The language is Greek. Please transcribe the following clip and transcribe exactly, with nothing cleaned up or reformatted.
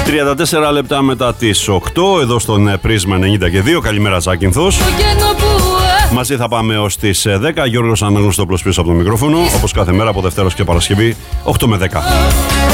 τριάντα τέσσερα λεπτά μετά τις οκτώ, εδώ στον Πρίσμα ενενήντα και δύο. Καλημέρα, Ζάκυνθος. Μαζί θα πάμε ως τις δέκα. Γιώργος Αναγνωστόπουλος πίσω από το μικρόφωνο, όπως κάθε μέρα από Δευτέρα και Παρασκευή, οκτώ με δέκα.